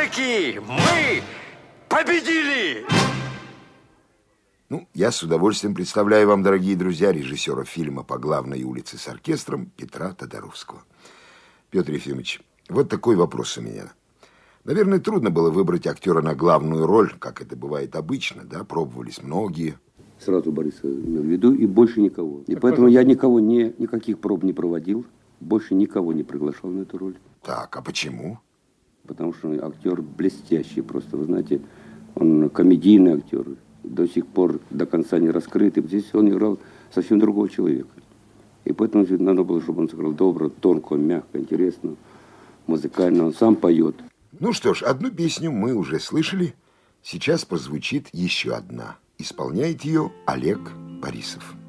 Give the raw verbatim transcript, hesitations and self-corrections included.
все-таки мы победили! Ну, я с удовольствием представляю вам, дорогие друзья, режиссера фильма «По главной улице» с оркестром Петра Тодоровского. Петр Ефимович, вот такой вопрос у меня. Наверное, трудно было выбрать актера на главную роль, как это бывает обычно, да? Пробовались многие. Сразу Бориса имел в виду, и больше никого. И так, поэтому пожалуйста. Я никого не, никаких проб не проводил, больше никого не приглашал на эту роль. Так, а почему? Потому что актер блестящий просто, вы знаете, он комедийный актер, до сих пор до конца не раскрытый. Здесь он играл совсем другого человека. И поэтому надо было, чтобы он сыграл добро, тонко, мягко, интересно, музыкально. Он сам поет. Ну что ж, одну песню мы уже слышали. Сейчас прозвучит еще одна. Исполняет ее Олег Борисов.